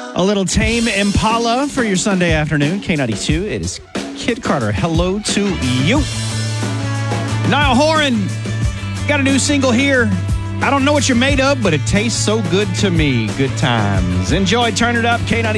A little Tame Impala for your Sunday afternoon. K92, it is Kid Carter. Hello to you. Niall Horan got a new single here. I don't know what you're made of, but it tastes so good to me. Good times. Enjoy. Turn it up. K92.